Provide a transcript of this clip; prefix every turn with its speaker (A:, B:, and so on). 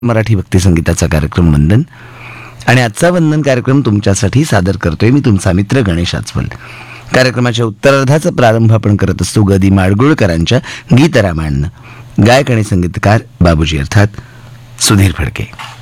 A: मराठी भक्तिसंगीताचा कार्यक्रम वंदन. आणि आजचा वंदन कार्यक्रम तुमच्यासाठी सादर करतोय मी तुमचा मित्र गणेश आचवल. कार्यक्रमाच्या उत्तरार्धाचा प्रारंभ आपण करत असतो ग. दि. माडगुळकरांच्या गीत रामायणनं. गायक आणि संगीतकार बाबूजी अर्थात सुधीर फडके.